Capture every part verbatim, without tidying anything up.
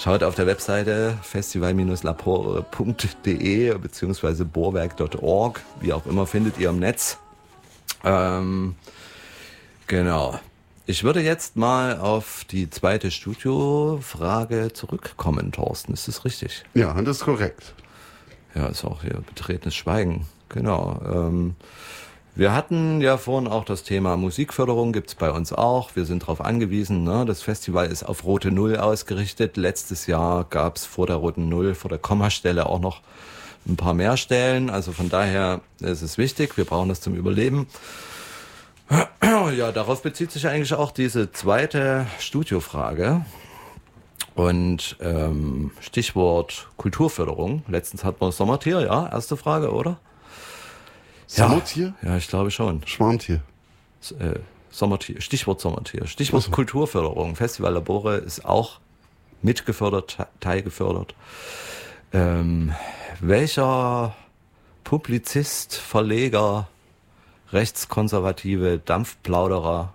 Schaut auf der Webseite festival Bindestrich labore Punkt de beziehungsweise bohrwerk Punkt org, wie auch immer, findet ihr im Netz. Ähm, genau. Ich würde jetzt mal auf die zweite Studiofrage zurückkommen, Thorsten. Ist das richtig? Ja, das ist korrekt. Ja, ist auch hier betretenes Schweigen. Genau. Ähm, wir hatten ja vorhin auch das Thema Musikförderung, gibt's bei uns auch. Wir sind darauf angewiesen, ne? Das Festival ist auf Rote Null ausgerichtet. Letztes Jahr gab's vor der Roten Null, vor der Kommastelle auch noch ein paar mehr Stellen. Also von daher ist es wichtig, wir brauchen das zum Überleben. Ja, darauf bezieht sich eigentlich auch diese zweite Studiofrage. Und ähm, Stichwort Kulturförderung. Letztens hatten wir Sommertier, ja, erste Frage, oder? Sommertier? Ja, ja, ich glaube schon. Schwarmtier. S- äh, Sommertier, Stichwort Sommertier. Stichwort Ach so. Kulturförderung. Festival Labore ist auch mitgefördert, te- teilgefördert. Ähm, welcher Publizist, Verleger, rechtskonservative Dampfplauderer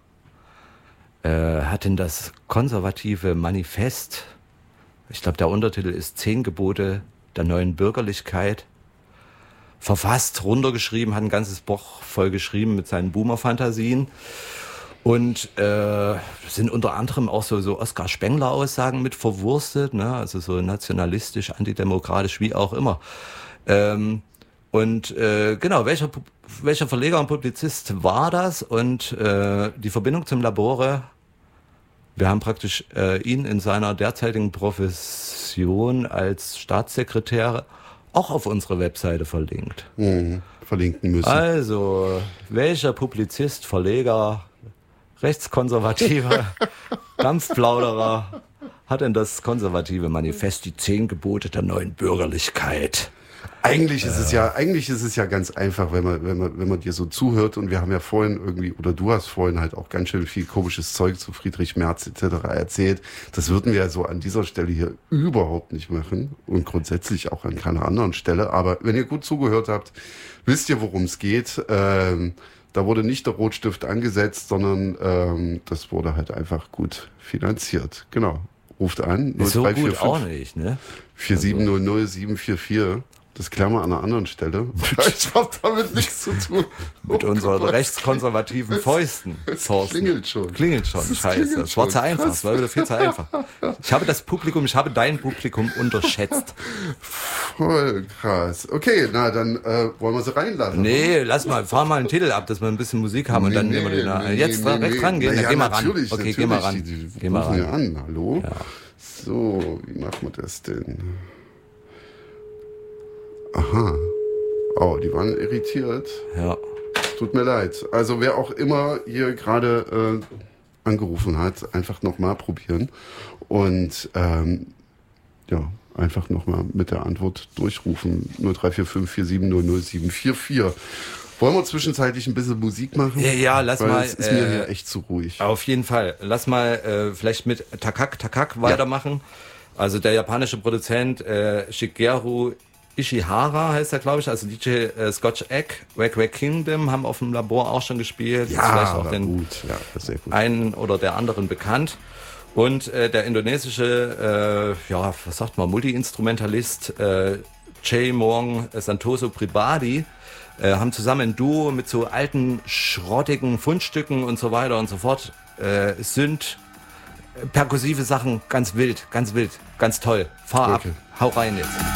äh, hat denn das konservative Manifest, ich glaube der Untertitel ist Zehn Gebote der neuen Bürgerlichkeit, verfasst, runtergeschrieben, hat ein ganzes Buch voll geschrieben mit seinen Boomer-Fantasien und äh, sind unter anderem auch so, so Oskar Spengler-Aussagen mit verwurstet, ne? Also so nationalistisch, antidemokratisch, wie auch immer. Ähm, und äh, genau, welcher, Pu- welcher Verleger und Publizist war das? Und äh, die Verbindung zum Labore, wir haben praktisch äh, ihn in seiner derzeitigen Profession als Staatssekretär auch auf unsere Webseite verlinkt. Mhm. Verlinken müssen. Also, welcher Publizist, Verleger, rechtskonservativer Dampfplauderer hat denn das konservative Manifest, die Zehn Gebote der neuen Bürgerlichkeit? Eigentlich ist es ja, eigentlich ist es ja ganz einfach, wenn man, wenn man, wenn man dir so zuhört. Und wir haben ja vorhin irgendwie, oder du hast vorhin halt auch ganz schön viel komisches Zeug zu Friedrich Merz et cetera erzählt. Das würden wir ja so an dieser Stelle hier überhaupt nicht machen und grundsätzlich auch an keiner anderen Stelle. Aber wenn ihr gut zugehört habt, wisst ihr, worum es geht. Ähm, da wurde nicht der Rotstift angesetzt, sondern ähm, das wurde halt einfach gut finanziert. Genau. Ruft an. So gut auch nicht, ne? vier sieben null null sieben vier vier. Das klären wir an einer anderen Stelle. Ich habe damit nichts zu tun. Mit Oh unseren Gott. rechtskonservativen Fäusten. Es Thorsten. klingelt schon. Klingelt schon, Es scheiße. klingelt Es war schon. zu einfach, Krass. es war wieder viel zu einfach. Ich habe das Publikum, ich habe dein Publikum unterschätzt. Voll krass. Okay, na dann äh, wollen wir sie reinlassen. Nee, lass mal, fahr mal einen Titel ab, dass wir ein bisschen Musik haben und dann nehmen wir den. nee, Jetzt nee, rechts nee. rangehen, Na dann ja, geh mal ran. natürlich, Okay, natürlich. geh mal ran. Die, die Geh mal rufen ja ran. an. Hallo? Ja. So, wie machen wir das denn? Aha. Oh, die waren irritiert. Ja. Tut mir leid. Also wer auch immer hier gerade äh, angerufen hat, einfach nochmal probieren. Und ähm, ja, einfach nochmal mit der Antwort durchrufen. null drei vier fünf vier sieben null null sieben vier vier. Wollen wir zwischenzeitlich ein bisschen Musik machen? Ja, ja, lass Weil mal, Es ist mir äh, hier echt zu ruhig. Auf jeden Fall. Lass mal äh, vielleicht mit Takak Takak weitermachen. Also der japanische Produzent äh, Shigeru Ishihara heißt er, glaube ich. Also D J äh, Scotch Egg, Wack Wack Kingdom haben auf dem Labor auch schon gespielt. Ist vielleicht auch aber den gut. Ja, das ist sehr gut. einen oder der anderen bekannt. Und äh, der indonesische, äh, ja, was sagt man, Multi-Instrumentalist äh, Jay Mong Santoso Pribadi äh, haben zusammen ein Duo mit so alten, schrottigen Fundstücken und so weiter und so fort. Äh, es sind perkussive Sachen, ganz wild, ganz wild, ganz toll. Fahr Okay. ab, hau rein jetzt.